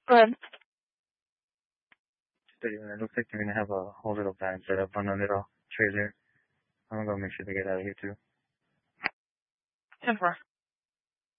Good. Steven, it looks like they're gonna have a whole little band set up on a little trailer. I'm gonna go make sure they get out of here too. 10-4.